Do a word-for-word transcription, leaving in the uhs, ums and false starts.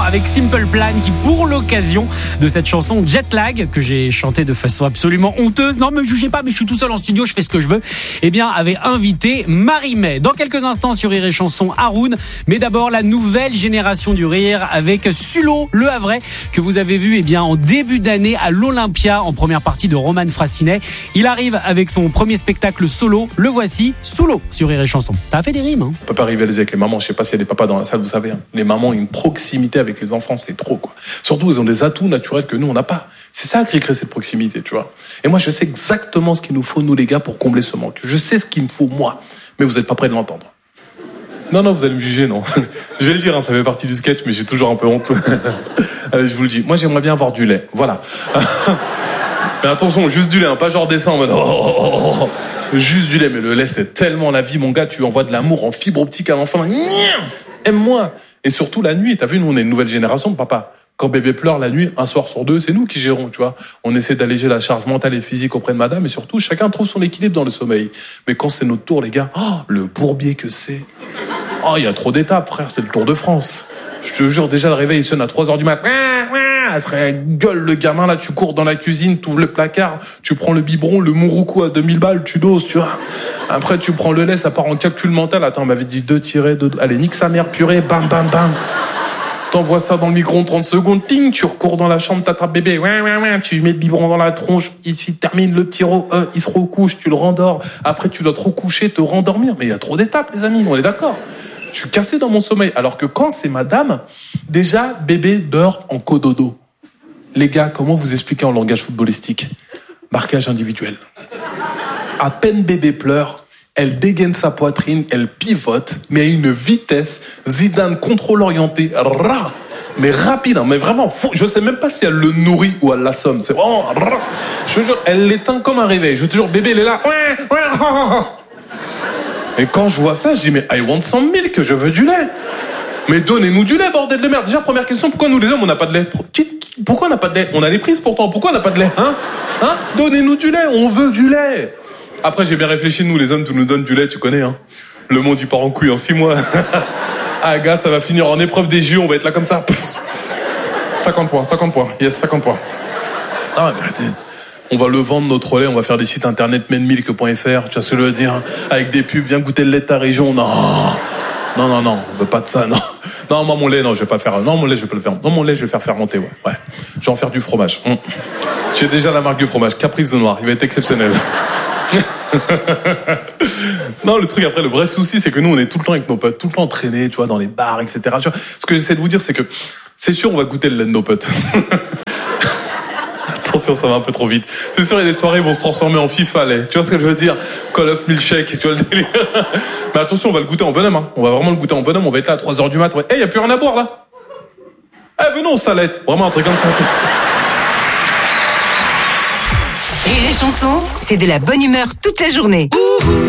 avec Simple Plan qui, pour l'occasion de cette chanson Jet Lag, que j'ai chantée de façon absolument honteuse, non me jugez pas, mais je suis tout seul en studio, je fais ce que je veux, eh bien avait invité Marie-May. Dans quelques instants sur Rire et Chanson, Haroun, mais d'abord la nouvelle génération du rire avec Sulo Le Havrais, que vous avez vu eh bien en début d'année à l'Olympia en première partie de Roman Frassinet. Il arrive avec son premier spectacle solo, le voici, Sulo sur Rire et Chanson. Ça a fait des rimes, hein. On peut pas rivaliser avec les mamans. Je sais pas s'il y a des papas dans la salle, vous savez. Hein. Les mamans ont une proximité avec les enfants, c'est trop, quoi. Surtout, ils ont des atouts naturels que nous, on n'a pas. C'est ça qui crée cette proximité, tu vois. Et moi, je sais exactement ce qu'il nous faut, nous, les gars, pour combler ce manque. Je sais ce qu'il me faut, moi. Mais vous n'êtes pas prêts de l'entendre. Non, non, vous allez me juger, non. Je vais le dire, hein, ça fait partie du sketch, mais j'ai toujours un peu honte. Allez, je vous le dis. Moi, j'aimerais bien avoir du lait. Voilà. Mais attention, juste du lait, hein, pas genre descend en mode oh, oh, oh, oh. Juste du lait, mais le lait c'est tellement la vie, mon gars, tu envoies de l'amour en fibre optique à l'enfant. Aime-moi. Et surtout la nuit, t'as vu, nous on est une nouvelle génération de papa. Quand bébé pleure la nuit, un soir sur deux, c'est nous qui gérons, tu vois. On essaie d'alléger la charge mentale et physique auprès de madame, et surtout, chacun trouve son équilibre dans le sommeil. Mais quand c'est notre tour, les gars, oh, le bourbier que c'est. Oh, il y a trop d'étapes, frère, c'est le Tour de France. Je te jure, déjà le réveil il sonne à trois heures du mat. Elle serait gueule le gamin là, tu cours dans la cuisine, tu ouvres le placard, tu prends le biberon, le mouroukou à deux mille balles, tu doses, tu vois. Après tu prends le lait, ça part en calcul mental. Attends, on m'avait dit deux tirés, deux... Allez, nique sa mère, purée, bam bam bam. T'envoies ça dans le micro-ondes trente secondes, ting, tu recours dans la chambre, t'attrapes bébé, ouais, ouais, ouais, tu mets le biberon dans la tronche, il, il termine le petit ro, euh, il se recouche, tu le rendors. Après tu dois te recoucher, te rendormir. Mais il y a trop d'étapes, les amis, on est d'accord. Je suis cassé dans mon sommeil. Alors que quand c'est madame, déjà, bébé dort en cododo. Les gars, comment vous expliquer en langage footballistique? Marquage individuel. À peine bébé pleure, elle dégaine sa poitrine, elle pivote, mais à une vitesse, Zidane contrôle orienté, ra, mais rapide, hein, mais vraiment fou. Je sais même pas si elle le nourrit ou elle l'assomme. C'est vraiment, ra. Je te jure, elle l'éteint comme un réveil. Je te jure, bébé, il est là. Ouais, ouais, ra. Et quand je vois ça, je dis, mais I want some milk, je veux du lait. Mais donnez-nous du lait, bordel de merde. Déjà, première question, pourquoi nous les hommes, on n'a pas de lait? Pourquoi on n'a pas de lait? On a les prises pourtant, pourquoi on n'a pas de lait? Hein? Hein? Donnez-nous du lait, on veut du lait. Après, j'ai bien réfléchi, nous les hommes, tu nous donnes du lait, tu connais, hein. Le monde, il part en couille en six mois. Ah, gars, ça va finir en épreuve des J O, on va être là comme ça. cinquante points, cinquante points, yes, cinquante points. Ah, arrêtez. On va le vendre, notre lait, on va faire des sites internet menmilk point f r, tu vois ce que je veux dire? Avec des pubs, viens goûter le lait de ta région, non. Non, non, non, on veut pas de ça, non. Non, moi, mon lait, non, je vais pas le faire. Non, mon lait, je vais pas le faire. Non, mon lait, je vais faire fermenter, ouais. Ouais. Je vais en faire du fromage. Mmh. J'ai déjà la marque du fromage, Caprice de Noir, il va être exceptionnel. Non, le truc, après, le vrai souci, c'est que nous, on est tout le temps avec nos potes, tout le temps entraînés, tu vois, dans les bars, et cetera. Ce que j'essaie de vous dire, c'est que c'est sûr, on va goûter le lait de nos potes. Attention, ça va un peu trop vite. C'est sûr, il y a des soirées, ils vont se transformer en FIFA, les. Tu vois ce que je veux dire? Call of Milkshake, tu vois le délire. Mais attention, on va le goûter en bonhomme, hein. On va vraiment le goûter en bonhomme, on va être là à trois heures du mat'. Ouais. Eh, hey, y a plus rien à boire, là. Eh, venons, salette. Vraiment un truc comme ça. Et les chansons, c'est de la bonne humeur toute la journée.